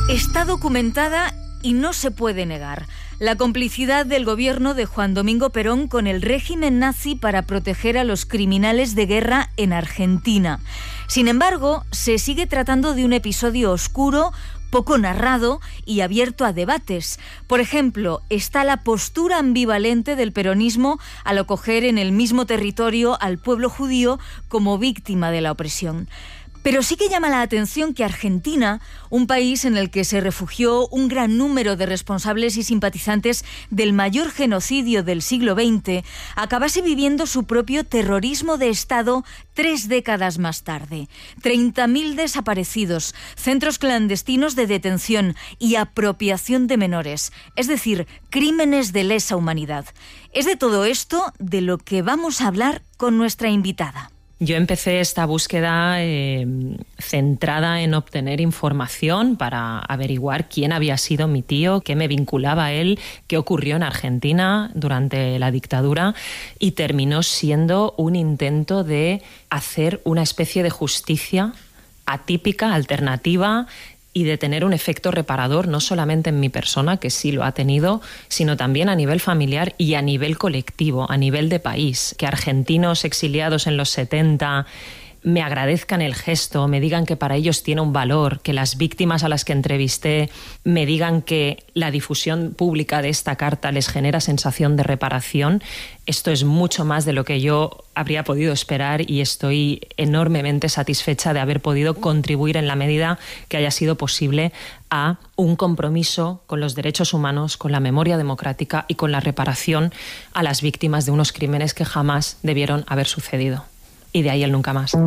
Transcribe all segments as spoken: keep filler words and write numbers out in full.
Está documentada y no se puede negar la complicidad del gobierno de Juan Domingo Perón con el régimen nazi para proteger a los criminales de guerra en Argentina. Sin embargo, se sigue tratando de un episodio oscuro, poco narrado y abierto a debates. Por ejemplo, está la postura ambivalente del peronismo al acoger en el mismo territorio al pueblo judío como víctima de la opresión. Pero sí que llama la atención que Argentina, un país en el que se refugió un gran número de responsables y simpatizantes del mayor genocidio del siglo veinte, acabase viviendo su propio terrorismo de Estado tres décadas más tarde. treinta mil desaparecidos, centros clandestinos de detención y apropiación de menores, es decir, crímenes de lesa humanidad. Es de todo esto de lo que vamos a hablar con nuestra invitada. Yo empecé esta búsqueda eh, centrada en obtener información para averiguar quién había sido mi tío, qué me vinculaba a él, qué ocurrió en Argentina durante la dictadura, y terminó siendo un intento de hacer una especie de justicia atípica, alternativa, y de tener un efecto reparador no solamente en mi persona, que sí lo ha tenido, sino también a nivel familiar y a nivel colectivo, a nivel de país. Que argentinos exiliados en los setenta me agradezcan el gesto, me digan que para ellos tiene un valor, que las víctimas a las que entrevisté me digan que la difusión pública de esta carta les genera sensación de reparación. Esto es mucho más de lo que yo habría podido esperar y estoy enormemente satisfecha de haber podido contribuir en la medida que haya sido posible a un compromiso con los derechos humanos, con la memoria democrática y con la reparación a las víctimas de unos crímenes que jamás debieron haber sucedido. Y de ahí el nunca más.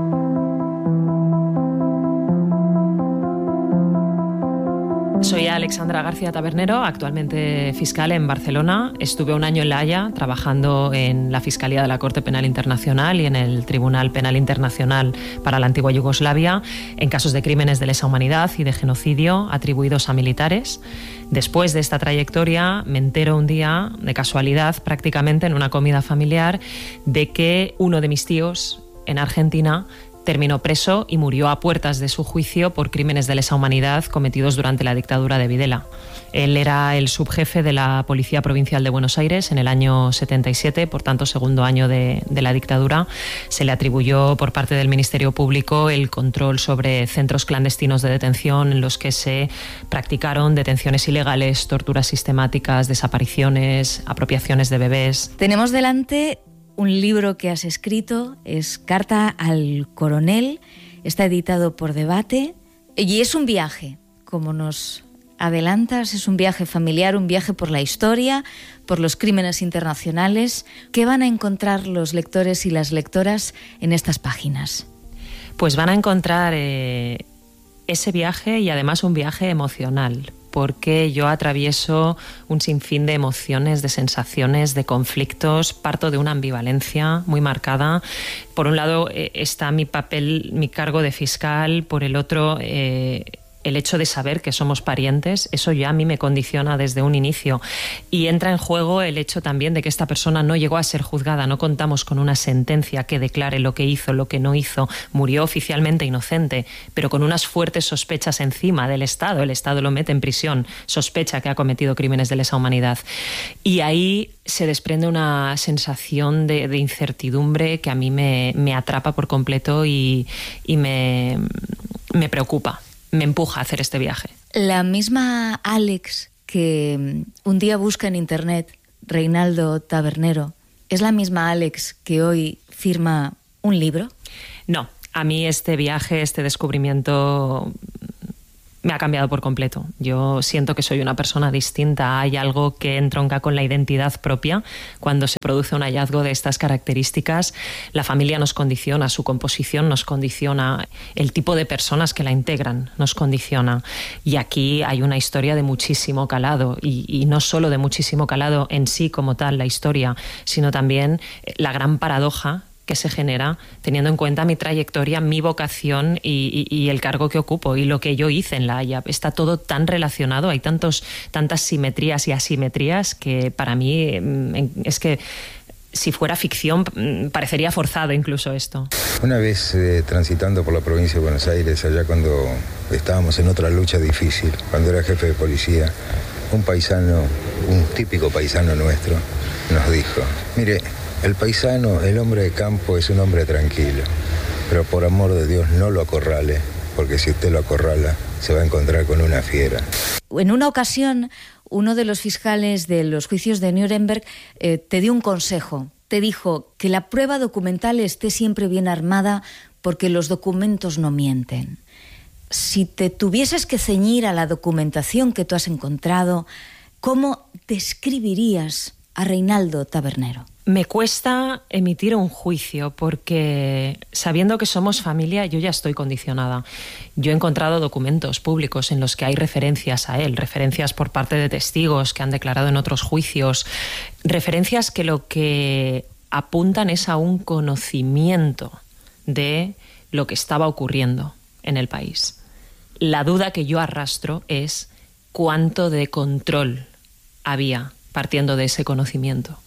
Soy Alexandra García Tabernero, actualmente fiscal en Barcelona. Estuve un año en La Haya trabajando en la Fiscalía de la Corte Penal Internacional y en el Tribunal Penal Internacional para la antigua Yugoslavia en casos de crímenes de lesa humanidad y de genocidio atribuidos a militares. Después de esta trayectoria me entero un día, de casualidad prácticamente en una comida familiar, de que uno de mis tíos en Argentina terminó preso y murió a puertas de su juicio por crímenes de lesa humanidad cometidos durante la dictadura de Videla. Él era el subjefe de la Policía Provincial de Buenos Aires en el año setenta y siete, por tanto, segundo año de, de la dictadura. Se le atribuyó por parte del Ministerio Público el control sobre centros clandestinos de detención en los que se practicaron detenciones ilegales, torturas sistemáticas, desapariciones, apropiaciones de bebés. Tenemos delante un libro que has escrito, es Carta al Coronel, está editado por Debate y es un viaje, como nos adelantas, es un viaje familiar, un viaje por la historia, por los crímenes internacionales. ¿Qué van a encontrar los lectores y las lectoras en estas páginas? Pues van a encontrar eh, ese viaje y además un viaje emocional, porque yo atravieso un sinfín de emociones, de sensaciones, de conflictos, parto de una ambivalencia muy marcada. Por un lado eh, está mi papel, mi cargo de fiscal, por el otro eh, el hecho de saber que somos parientes, eso ya a mí me condiciona desde un inicio. Y entra en juego el hecho también de que esta persona no llegó a ser juzgada, no contamos con una sentencia que declare lo que hizo, lo que no hizo. Murió oficialmente inocente, pero con unas fuertes sospechas encima del Estado. El Estado lo mete en prisión, sospecha que ha cometido crímenes de lesa humanidad. Y ahí se desprende una sensación de, de incertidumbre que a mí me, me atrapa por completo y, y me, me preocupa. Me empuja a hacer este viaje. La misma Alex que un día busca en internet Reinaldo Tabernero, ¿es la misma Alex que hoy firma un libro? No, a mí este viaje, este descubrimiento me ha cambiado por completo. Yo siento que soy una persona distinta. Hay algo que entronca con la identidad propia cuando se produce un hallazgo de estas características. La familia nos condiciona, su composición nos condiciona, el tipo de personas que la integran nos condiciona. Y aquí hay una historia de muchísimo calado y, y no solo de muchísimo calado en sí como tal la historia, sino también la gran paradoja que se genera teniendo en cuenta mi trayectoria, mi vocación y, y, y el cargo que ocupo y lo que yo hice en La Haya. Está todo tan relacionado, hay tantos, tantas simetrías y asimetrías que para mí es que si fuera ficción, parecería forzado incluso esto. Una vez eh, transitando por la provincia de Buenos Aires, allá cuando estábamos en otra lucha difícil, cuando era jefe de policía, un paisano, un típico paisano nuestro, nos dijo: mire, el paisano, el hombre de campo es un hombre tranquilo, pero por amor de Dios no lo acorrale, porque si usted lo acorrala, se va a encontrar con una fiera. En una ocasión, uno de los fiscales de los juicios de Nuremberg eh, te dio un consejo. Te dijo que la prueba documental esté siempre bien armada porque los documentos no mienten. Si te tuvieses que ceñir a la documentación que tú has encontrado, ¿cómo describirías a Reinaldo Tabernero? Me cuesta emitir un juicio porque, sabiendo que somos familia, yo ya estoy condicionada. Yo he encontrado documentos públicos en los que hay referencias a él, referencias por parte de testigos que han declarado en otros juicios, referencias que lo que apuntan es a un conocimiento de lo que estaba ocurriendo en el país. La duda que yo arrastro es cuánto de control había partiendo de ese conocimiento.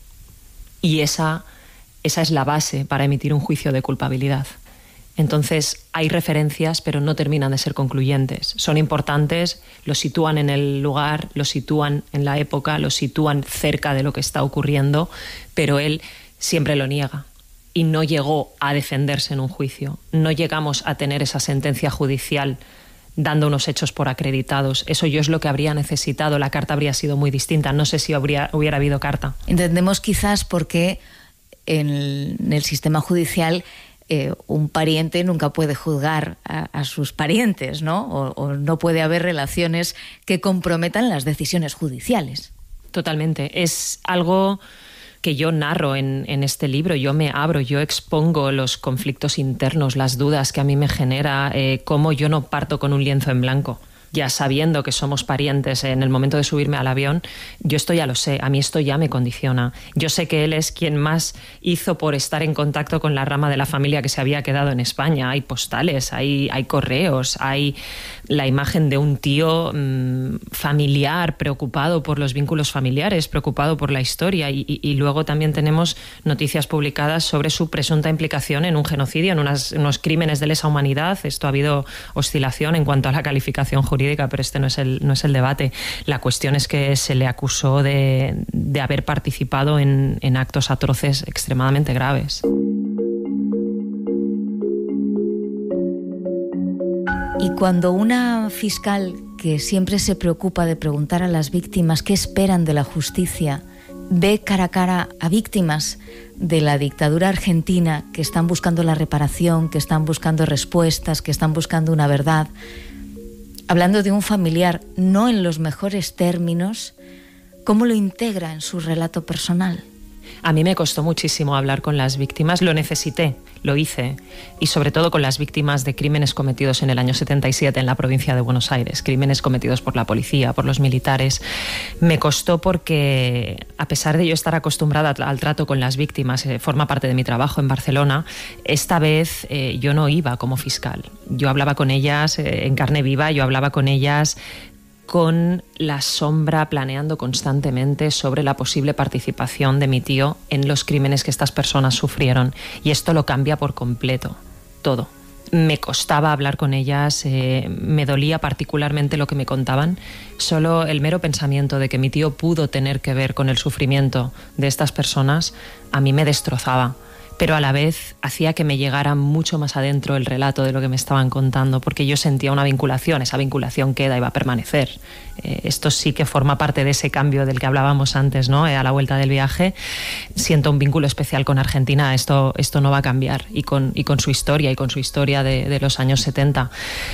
Y esa, esa es la base para emitir un juicio de culpabilidad. Entonces, hay referencias, pero no terminan de ser concluyentes. Son importantes, los sitúan en el lugar, los sitúan en la época, los sitúan cerca de lo que está ocurriendo, pero él siempre lo niega y no llegó a defenderse en un juicio. No llegamos a tener esa sentencia judicial dando unos hechos por acreditados. Eso yo es lo que habría necesitado. La carta habría sido muy distinta. No sé si habría, hubiera habido carta. Entendemos quizás por qué en el, en el sistema judicial eh, un pariente nunca puede juzgar a, a sus parientes, ¿no? O, o no puede haber relaciones que comprometan las decisiones judiciales. Totalmente. Es algo que yo narro en, en este libro. Yo me abro, yo expongo los conflictos internos, las dudas que a mí me genera, eh, cómo yo no parto con un lienzo en blanco. Ya sabiendo que somos parientes en el momento de subirme al avión, yo esto ya lo sé, a mí esto ya me condiciona. Yo sé que él es quien más hizo por estar en contacto con la rama de la familia que se había quedado en España. Hay postales, hay, hay correos, hay la imagen de un tío mmm, familiar, preocupado por los vínculos familiares, preocupado por la historia. Y, y, y luego también tenemos noticias publicadas sobre su presunta implicación en un genocidio, en unas, unos crímenes de lesa humanidad. Esto ha habido oscilación en cuanto a la calificación jurídica, pero este no es el, no es el debate. La cuestión es que se le acusó de, de haber participado en, en actos atroces extremadamente graves. Y cuando una fiscal que siempre se preocupa de preguntar a las víctimas qué esperan de la justicia, ve cara a cara a víctimas de la dictadura argentina que están buscando la reparación, que están buscando respuestas, que están buscando una verdad, hablando de un familiar no en los mejores términos, ¿cómo lo integra en su relato personal? A mí me costó muchísimo hablar con las víctimas, lo necesité, lo hice, y sobre todo con las víctimas de crímenes cometidos en el año setenta y siete en la provincia de Buenos Aires, crímenes cometidos por la policía, por los militares. Me costó porque, a pesar de yo estar acostumbrada al trato con las víctimas, eh, forma parte de mi trabajo en Barcelona, esta vez eh, yo no iba como fiscal. Yo hablaba con ellas eh, en carne viva, yo hablaba con ellas con la sombra planeando constantemente sobre la posible participación de mi tío en los crímenes que estas personas sufrieron. Y esto lo cambia por completo, todo. Me costaba hablar con ellas, eh, me dolía particularmente lo que me contaban. Solo el mero pensamiento de que mi tío pudo tener que ver con el sufrimiento de estas personas a mí me destrozaba. Pero a la vez hacía que me llegara mucho más adentro el relato de lo que me estaban contando, porque yo sentía una vinculación, esa vinculación queda y va a permanecer. Eh, esto sí que forma parte de ese cambio del que hablábamos antes, ¿no? Eh, a la vuelta del viaje siento un vínculo especial con Argentina, esto, esto no va a cambiar, y con, y con su historia, y con su historia de, de los años setenta.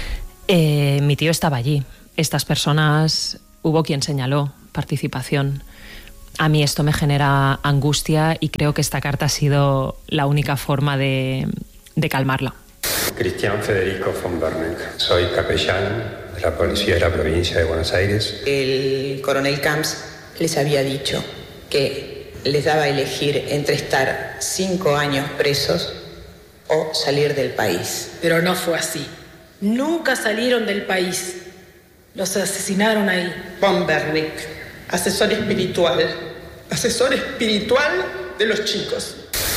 Eh, mi tío estaba allí, estas personas, hubo quien señaló participación. A mí esto me genera angustia y creo que esta carta ha sido la única forma de, de calmarla. Cristian Federico von Berneck, soy capellán de la policía de la provincia de Buenos Aires. El coronel Camps les había dicho que les daba a elegir entre estar cinco años presos o salir del país. Pero no fue así. Nunca salieron del país. Los asesinaron ahí. Von Berneck, asesor espiritual. Asesor espiritual de los chicos.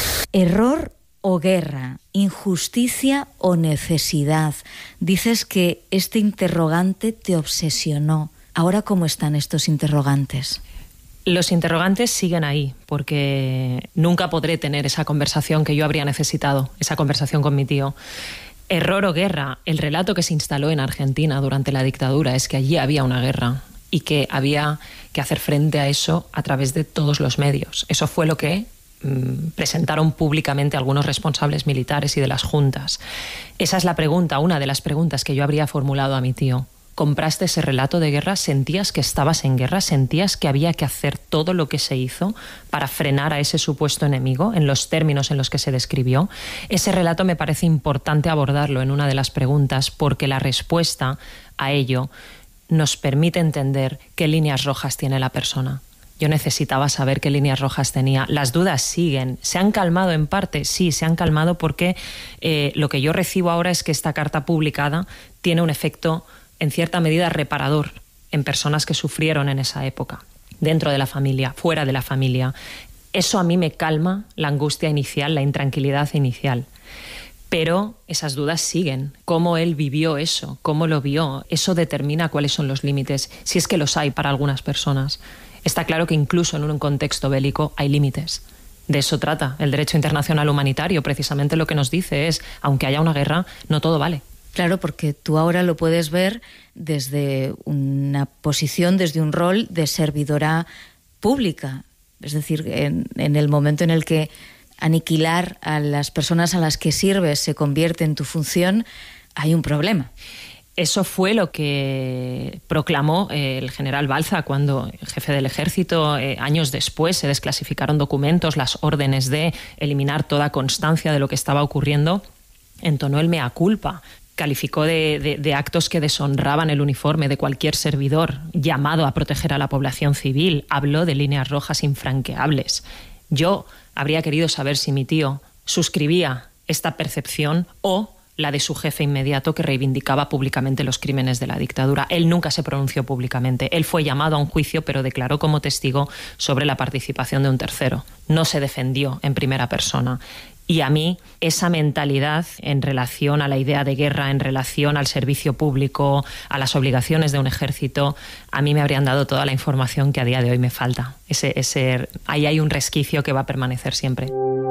Error o guerra, injusticia o necesidad. Dices que este interrogante te obsesionó. Ahora, ¿cómo están estos interrogantes? Los interrogantes siguen ahí, porque nunca podré tener esa conversación que yo habría necesitado, esa conversación con mi tío. Error o guerra, el relato que se instaló en Argentina durante la dictadura es que allí había una guerra y que había que hacer frente a eso a través de todos los medios. Eso fue lo que presentaron públicamente algunos responsables militares y de las juntas. Esa es la pregunta, una de las preguntas que yo habría formulado a mi tío. ¿Compraste ese relato de guerra? ¿Sentías que estabas en guerra? ¿Sentías que había que hacer todo lo que se hizo para frenar a ese supuesto enemigo en los términos en los que se describió? Ese relato me parece importante abordarlo en una de las preguntas porque la respuesta a ello nos permite entender qué líneas rojas tiene la persona. Yo necesitaba saber qué líneas rojas tenía. Las dudas siguen. ¿Se han calmado en parte? Sí, se han calmado porque eh, lo que yo recibo ahora es que esta carta publicada tiene un efecto, en cierta medida, reparador en personas que sufrieron en esa época, dentro de la familia, fuera de la familia. Eso a mí me calma la angustia inicial, la intranquilidad inicial. Pero esas dudas siguen. ¿Cómo él vivió eso? ¿Cómo lo vio? Eso determina cuáles son los límites, si es que los hay para algunas personas. Está claro que incluso en un contexto bélico hay límites. De eso trata el derecho internacional humanitario. Precisamente lo que nos dice es, aunque haya una guerra, no todo vale. Claro, porque tú ahora lo puedes ver desde una posición, desde un rol de servidora pública. Es decir, en, en el momento en el que aniquilar a las personas a las que sirves se convierte en tu función, hay un problema. Eso fue lo que proclamó el general Balza cuando, jefe del ejército, eh, años después se desclasificaron documentos, las órdenes de eliminar toda constancia de lo que estaba ocurriendo, entonó el mea culpa. Calificó de, de, de actos que deshonraban el uniforme de cualquier servidor llamado a proteger a la población civil. Habló de líneas rojas infranqueables. Yo habría querido saber si mi tío suscribía esta percepción o la de su jefe inmediato que reivindicaba públicamente los crímenes de la dictadura. Él nunca se pronunció públicamente. Él fue llamado a un juicio, pero declaró como testigo sobre la participación de un tercero. No se defendió en primera persona. Y a mí, esa mentalidad en relación a la idea de guerra, en relación al servicio público, a las obligaciones de un ejército, a mí me habrían dado toda la información que a día de hoy me falta. Ese, ese, ahí hay un resquicio que va a permanecer siempre.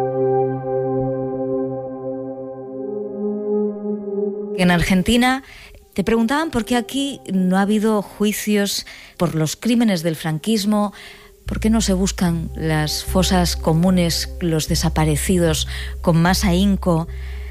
En Argentina te preguntaban por qué aquí no ha habido juicios por los crímenes del franquismo. ¿Por qué no se buscan las fosas comunes, los desaparecidos, con más ahínco?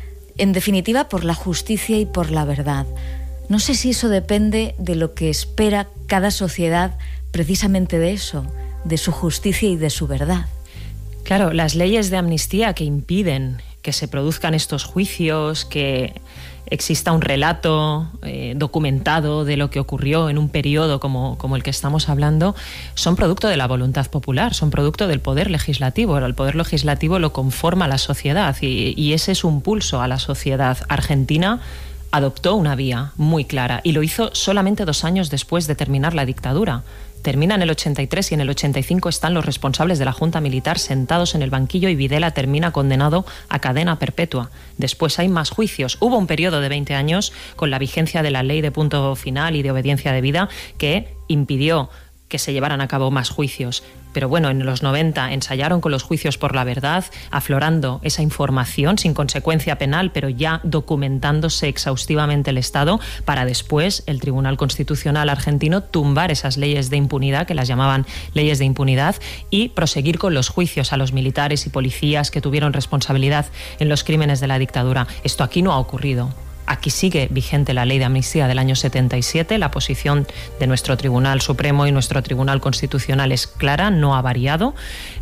En definitiva, por la justicia y por la verdad. No sé si eso depende de lo que espera cada sociedad precisamente de eso, de su justicia y de su verdad. Claro, las leyes de amnistía que impiden que se produzcan estos juicios, que exista un relato eh, documentado de lo que ocurrió en un periodo como, como el que estamos hablando, son producto de la voluntad popular, son producto del poder legislativo. El poder legislativo lo conforma la sociedad y, y ese es un pulso a la sociedad. Argentina adoptó una vía muy clara y lo hizo solamente dos años después de terminar la dictadura. Termina en el ochenta y tres y en el ochenta y cinco están los responsables de la Junta Militar sentados en el banquillo y Videla termina condenado a cadena perpetua. Después hay más juicios. Hubo un periodo de veinte años con la vigencia de la ley de punto final y de obediencia debida que impidió que se llevaran a cabo más juicios. Pero bueno, en los noventa ensayaron con los juicios por la verdad, aflorando esa información sin consecuencia penal, pero ya documentándose exhaustivamente el Estado, para después el Tribunal Constitucional argentino tumbar esas leyes de impunidad, que las llamaban leyes de impunidad, y proseguir con los juicios a los militares y policías que tuvieron responsabilidad en los crímenes de la dictadura. Esto aquí no ha ocurrido. Aquí sigue vigente la ley de amnistía del año setenta y siete, la posición de nuestro Tribunal Supremo y nuestro Tribunal Constitucional es clara, no ha variado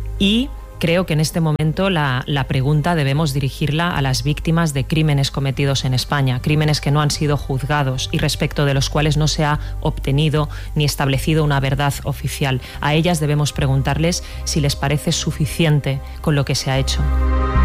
y creo que en este momento la, la pregunta debemos dirigirla a las víctimas de crímenes cometidos en España, crímenes que no han sido juzgados y respecto de los cuales no se ha obtenido ni establecido una verdad oficial. A ellas debemos preguntarles si les parece suficiente con lo que se ha hecho.